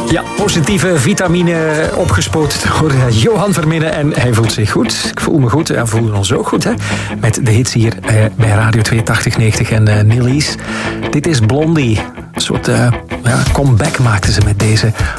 Ja, positieve vitamine opgespoord door Johan Verminnen en hij voelt zich goed. Ik voel me goed en we voelen ons ook goed, hè? Met de hits hier bij Radio 8290 en Nillies. Dit is Blondie. Een soort comeback maakten ze met deze